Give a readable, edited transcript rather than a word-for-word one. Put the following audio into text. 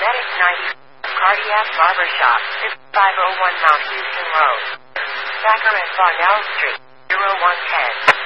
Genetics 90. Cardiac Barbershop, 501 Mount Houston Road. Thacker and Farnell Street, 0110.